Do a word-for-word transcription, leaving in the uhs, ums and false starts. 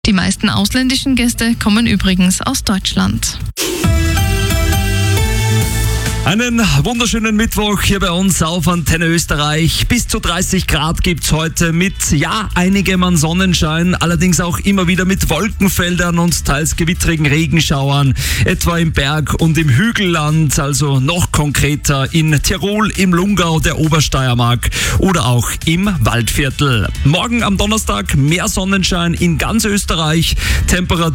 Die meisten ausländischen Gäste kommen übrigens aus Deutschland. Einen wunderschönen Mittwoch hier bei uns auf Antenne Österreich. Bis zu dreißig Grad gibt's heute mit, ja, einigem an Sonnenschein, allerdings auch immer wieder mit Wolkenfeldern und teils gewittrigen Regenschauern, etwa im Berg- und im Hügelland, also noch konkreter in Tirol, im Lungau, der Obersteiermark oder auch im Waldviertel. Morgen am Donnerstag mehr Sonnenschein in ganz Österreich, Temperatur